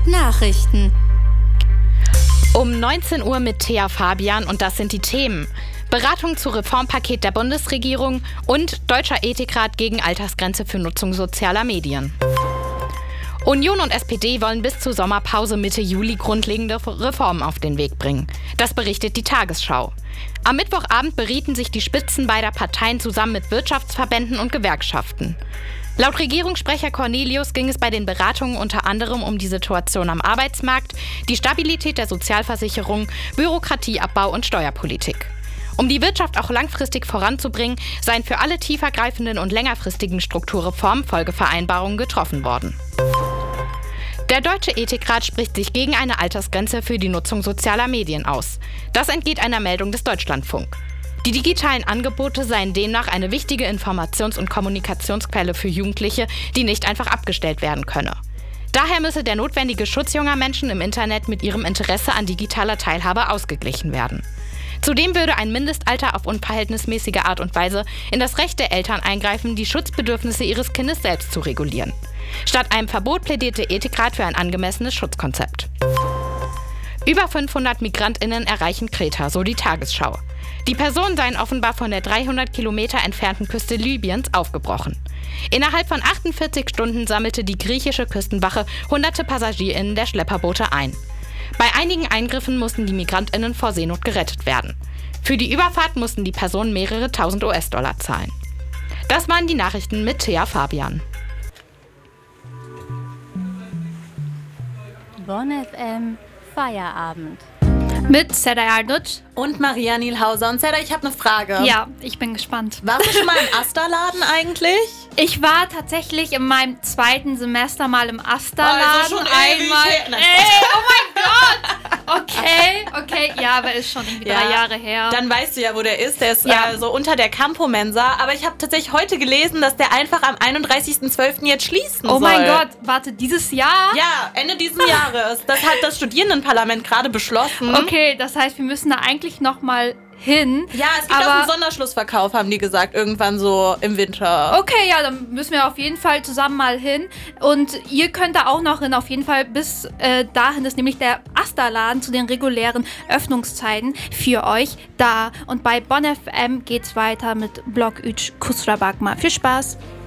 Nachrichten. Um 19 Uhr mit Thea Fabian und das sind die Themen. Beratung zu Reformpaket der Bundesregierung und Deutscher Ethikrat gegen Altersgrenze für Nutzung sozialer Medien. Union und SPD wollen bis zur Sommerpause Mitte Juli grundlegende Reformen auf den Weg bringen. Das berichtet die Tagesschau. Am Mittwochabend berieten sich die Spitzen beider Parteien zusammen mit Wirtschaftsverbänden und Gewerkschaften. Laut Regierungssprecher Cornelius ging es bei den Beratungen unter anderem um die Situation am Arbeitsmarkt, die Stabilität der Sozialversicherung, Bürokratieabbau und Steuerpolitik. Um die Wirtschaft auch langfristig voranzubringen, seien für alle tiefergreifenden und längerfristigen Strukturreformen Folgevereinbarungen getroffen worden. Der Deutsche Ethikrat spricht sich gegen eine Altersgrenze für die Nutzung sozialer Medien aus. Das entgeht einer Meldung des Deutschlandfunk. Die digitalen Angebote seien demnach eine wichtige Informations- und Kommunikationsquelle für Jugendliche, die nicht einfach abgestellt werden könne. Daher müsse der notwendige Schutz junger Menschen im Internet mit ihrem Interesse an digitaler Teilhabe ausgeglichen werden. Zudem würde ein Mindestalter auf unverhältnismäßige Art und Weise in das Recht der Eltern eingreifen, die Schutzbedürfnisse ihres Kindes selbst zu regulieren. Statt einem Verbot plädiert der Ethikrat für ein angemessenes Schutzkonzept. Über 500 MigrantInnen erreichen Kreta, so die Tagesschau. Die Personen seien offenbar von der 300 Kilometer entfernten Küste Libyens aufgebrochen. Innerhalb von 48 Stunden sammelte die griechische Küstenwache hunderte PassagierInnen der Schlepperboote ein. Bei einigen Eingriffen mussten die MigrantInnen vor Seenot gerettet werden. Für die Überfahrt mussten die Personen mehrere tausend US-Dollar zahlen. Das waren die Nachrichten mit Thea Fabian. Bonn FM Feierabend. Mit Seda Yarduc und Maria Nielhauser. Und Seda, ich habe eine Frage. Ja, ich bin gespannt. Warst du schon mal im Asta-Laden eigentlich? Ich war tatsächlich in meinem 2. Semester mal im Asta-Laden. Also schon einmal. Ey, oh mein Gott! Okay, ja, aber ist schon irgendwie 3 Jahre her. Dann weißt du ja, wo der ist. Der ist so unter der Campo-Mensa. Aber ich habe tatsächlich heute gelesen, dass der einfach am 31.12. jetzt schließen soll. Oh mein Gott, warte, dieses Jahr? Ja, Ende diesen Jahres. Das hat das Studierendenparlament gerade beschlossen. Okay, das heißt, wir müssen da eigentlich noch mal hin. Ja, es gibt auch einen Sonderschlussverkauf, haben die gesagt, irgendwann so im Winter. Okay, ja, dann müssen wir auf jeden Fall zusammen mal hin. Und ihr könnt da auch noch hin, auf jeden Fall bis dahin ist nämlich der Asta-Laden zu den regulären Öffnungszeiten für euch da. Und bei Bonn FM geht's weiter mit Blog Üç Kusura Bakma. Viel Spaß!